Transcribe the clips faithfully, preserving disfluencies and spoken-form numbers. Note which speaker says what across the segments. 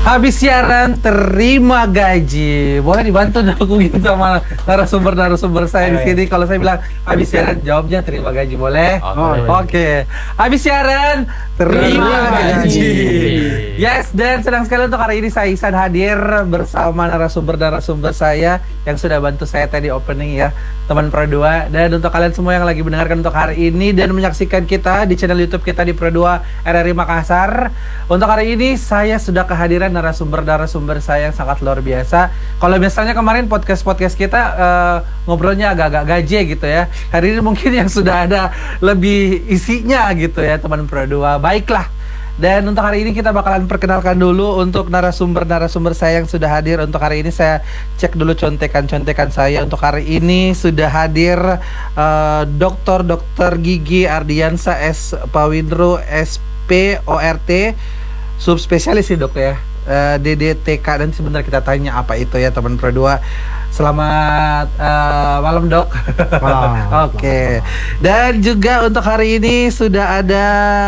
Speaker 1: Habis siaran terima gaji. Boleh dibantu dong sama narasumber-narasumber saya di sini. Kalau saya bilang habis siaran, jawabnya terima gaji, boleh?
Speaker 2: Oh,
Speaker 1: Oke. Okay. Habis siaran terima gaji. Yes, dan senang sekali untuk hari ini saya Ihsan hadir bersama narasumber-narasumber saya yang sudah bantu saya tadi opening ya, teman Pro dua. Dan untuk kalian semua yang lagi mendengarkan untuk hari ini dan menyaksikan kita di channel YouTube kita di Pro dua R R I Makassar. Untuk hari ini saya sudah kehadiran narasumber-narasumber saya yang sangat luar biasa. Kalau misalnya kemarin podcast-podcast kita uh, ngobrolnya agak-agak gaje gitu ya, hari ini mungkin yang sudah ada lebih isinya gitu ya teman Pro dua. Baiklah. Dan untuk hari ini kita bakalan perkenalkan dulu untuk narasumber-narasumber saya yang sudah hadir. Untuk hari ini saya cek dulu contekan-contekan saya. Untuk hari ini sudah hadir uh, Doktor Dokter Gigi Ardiansa S. Pawindro S P O R T, subspesialis sih dok ya, uh, D D T K. Dan sebentar kita tanya apa itu ya teman Pro dua. Selamat uh, malam dok. Oke. Okay. Dan juga untuk hari ini sudah ada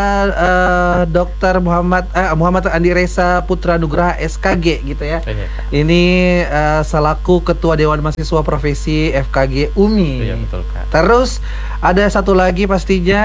Speaker 1: uh, Dokter Muhammad uh, Muhammad Andi Reza Putra Nugraha S K G gitu ya. Ini uh, selaku Ketua Dewan Mahasiswa Profesi F K G U M I.
Speaker 2: Iya betul Kak.
Speaker 1: Terus ada satu lagi pastinya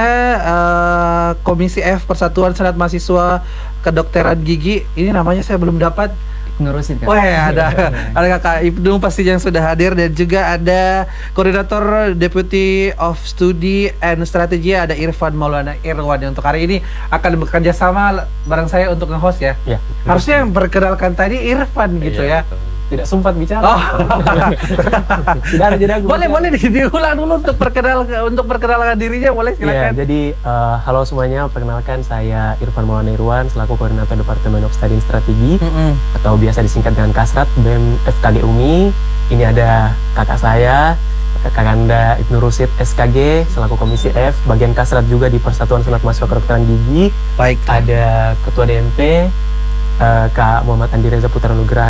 Speaker 1: uh, Komisi F Persatuan Senat Mahasiswa Kedokteran Gigi. Ini namanya saya belum dapat.
Speaker 3: Ngurusin kan?
Speaker 1: Oh ya, ada ada Kakak Ibnu pasti yang sudah hadir, dan juga ada Koordinator Deputy of Study and Strategy ada Irfan Maulana Irwan yang untuk hari ini akan bekerja sama bareng saya untuk nge-host ya.
Speaker 2: Ya.
Speaker 1: Harusnya yang perkenalkan tadi Irfan gitu ya.
Speaker 2: Iya, betul.
Speaker 3: Tidak sempat bicara.
Speaker 1: Oh.
Speaker 3: Tidak ada jeda.
Speaker 1: Boleh boleh di- diulang dulu untuk perkenal untuk perkenalkan dirinya, boleh
Speaker 3: Iya,
Speaker 1: silakan.
Speaker 3: jadi uh, halo semuanya, perkenalkan saya Irfan Maulana Irwan selaku Koordinator Departemen of Study and Strategy
Speaker 1: Mm-mm.
Speaker 3: atau biasa disingkat dengan Kasrat B E M F K G U M I. Ini ada kakak saya, Kakanda Ibnu Rusid S K G selaku Komisi F, bagian Kasrat juga di Persatuan Senat Mahasiswa Kedokteran Gigi.
Speaker 1: Baik.
Speaker 3: Ada Ketua D M P uh, Kak Muhammad Andi Reza Putra Nugraha